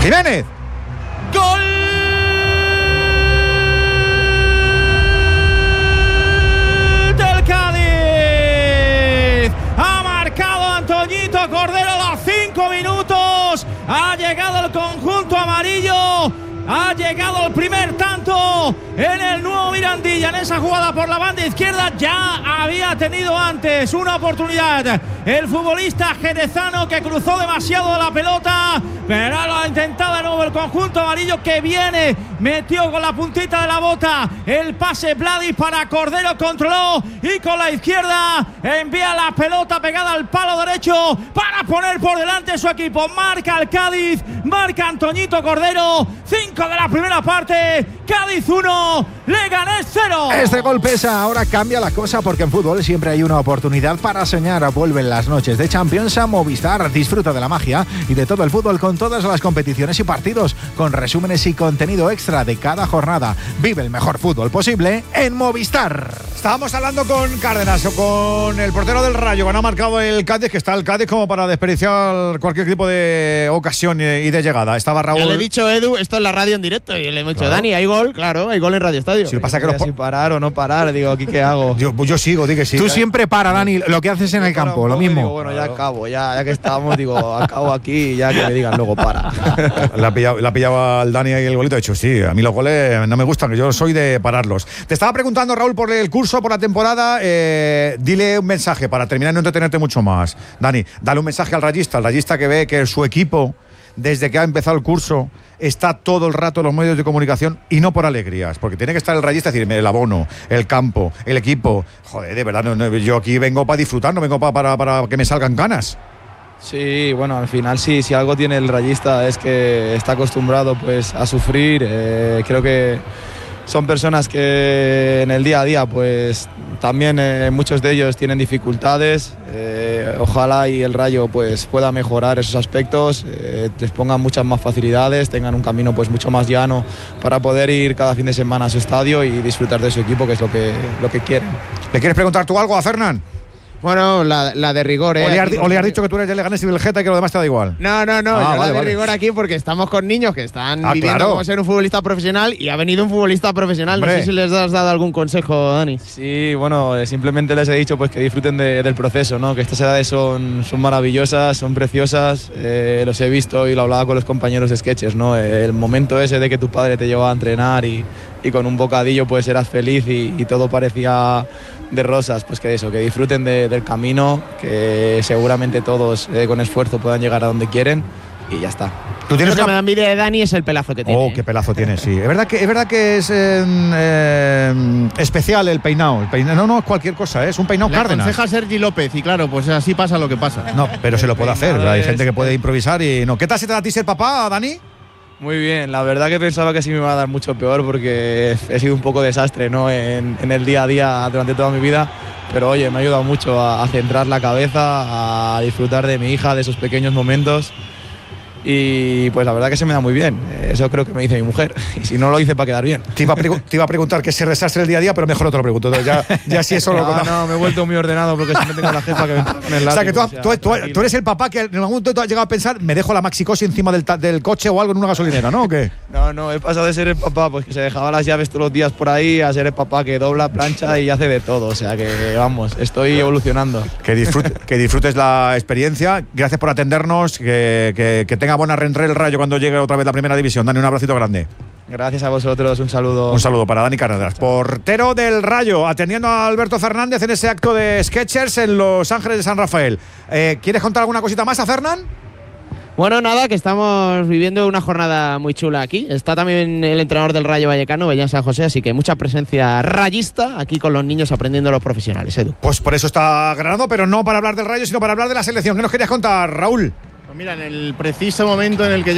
Jiménez. ¡Gol! Del Cádiz. Ha marcado Antoñito Cordero a los 5 minutos. Ha llegado el conjunto amarillo. Ha llegado el primer tanto en el nuevo Mirandilla. En esa jugada por la banda izquierda ya había tenido antes una oportunidad el futbolista jerezano, que cruzó demasiado la pelota, pero lo ha intentado de nuevo el conjunto amarillo, que viene, metió con la puntita de la bota el pase Vladic para Cordero, controló y con la izquierda envía la pelota pegada al palo derecho para poner por delante su equipo. Marca el Cádiz, marca Antoñito Cordero. 5 de la primera parte, Cádiz 1, Leganés 0. Este gol pesa, ahora cambia la cosa, porque en fútbol siempre hay una oportunidad para soñar. Vuelven las noches de Champions a Movistar. Disfruta de la magia y de todo el fútbol con todas las competiciones y partidos, con resúmenes y contenido extra de cada jornada. Vive el mejor fútbol posible en Movistar. Estábamos hablando con Cárdenas, o con el portero del Rayo, que ha marcado el Cádiz, que está el Cádiz como para desperdiciar cualquier tipo de ocasión y de llegada. Estaba Raúl. Ya le he dicho, Edu, esto es la radio en directo, y le hemos dicho, claro. Dani, hay gol, claro, hay gol en Radio Estadio. Si pasa que si parar o no parar, digo, ¿aquí qué hago? Yo sigo, di que sí. Tú siempre para, Dani, lo que haces en el campo, lo mismo. Digo, bueno, ya acabo, ya que estamos, digo, acabo aquí y ya que me digan luego para. La pillaba al Dani ahí el golito. De hecho, sí, a mí los goles no me gustan, que yo soy de pararlos. Te estaba preguntando, Raúl, por el curso, por la temporada. Dile un mensaje para terminar y no entretenerte mucho más. Dani, dale un mensaje al rayista que ve que su equipo, desde que ha empezado el curso, está todo el rato en los medios de comunicación, y no por alegrías, porque tiene que estar el rayista, decirme el abono, el campo, el equipo. Joder, de verdad, yo aquí vengo para disfrutar, no vengo para que me salgan ganas. Sí, bueno, al final sí, si algo tiene el rayista es que está acostumbrado pues a sufrir. Creo que son personas que en el día a día pues también muchos de ellos tienen dificultades. Ojalá y el Rayo pues pueda mejorar esos aspectos, les pongan muchas más facilidades, tengan un camino pues mucho más llano para poder ir cada fin de semana a su estadio y disfrutar de su equipo, que es lo que quieren. ¿Le quieres preguntar tú algo a Fernán? Bueno, la de rigor, ¿eh? O le has dicho que tú eres de Leganés y del Geta y que lo demás te da igual. No, vale, de rigor aquí, porque estamos con niños que están viviendo claro. como ser un futbolista profesional, y ha venido un futbolista profesional. Hombre. No sé si les has dado algún consejo, Dani. Sí, bueno, simplemente les he dicho pues que disfruten del proceso, ¿no? Que estas edades son maravillosas, son preciosas. Los he visto y lo hablaba con los compañeros de sketches, ¿no? El momento ese de que tu padre te llevaba a entrenar y con un bocadillo pues eras feliz y todo parecía de rosas. Pues que eso, que disfruten del camino, que seguramente todos con esfuerzo puedan llegar a donde quieren, y ya está. ¿Tú tienes Lo que me da envidia de Dani es el pelazo que tiene. Oh, qué pelazo tiene, sí. Es verdad que es especial el peinado. No es cualquier cosa, es un peinado Le Cárdenas. aconseja Sergi López, y claro, pues así pasa lo que pasa. No, pero se lo puede hacer. Hay gente que puede improvisar y no. ¿Qué tal se te da a ti ser papá, Dani? Muy bien, la verdad que pensaba que sí me iba a dar mucho peor, porque he sido un poco desastre, ¿no? en el día a día durante toda mi vida, pero oye, me ha ayudado mucho a centrar la cabeza, a disfrutar de mi hija, de esos pequeños momentos, y pues la verdad que se me da muy bien. Eso creo que me dice mi mujer, y si no lo hice para quedar bien. Te iba a preguntar qué es el desastre del día a día, pero mejor no te lo pregunto. Entonces ya si eso lo No, me he vuelto muy ordenado, porque siempre tengo a la jefa que me pone el O sea, que látigo, tú eres el papá que en algún momento tú has llegado a pensar, me dejo la maxicosi encima del coche o algo en una gasolinera, ¿no? ¿O qué? No, he pasado de ser el papá pues que se dejaba las llaves todos los días por ahí, a ser el papá que dobla, plancha y hace de todo. O sea que, vamos, estoy evolucionando. Que disfrutes la experiencia. Gracias por atendernos. Que tenga buena reentré el Rayo cuando llegue otra vez la primera división. Dani, un abracito grande. Gracias a vosotros, un saludo. Un saludo para Dani Cárdenas, portero del Rayo, atendiendo a Alberto Fernández en ese acto de Skechers en Los Ángeles de San Rafael. ¿Quieres contar alguna cosita más a Fernán? Bueno, nada, que estamos viviendo una jornada muy chula aquí. Está también el entrenador del Rayo Vallecano, Bellán San José, así que mucha presencia rayista aquí con los niños aprendiendo los profesionales, Edu. Pues por eso está Granado, pero no para hablar del Rayo, sino para hablar de la selección. ¿Qué nos querías contar, Raúl? Pues mira, en el preciso momento en el que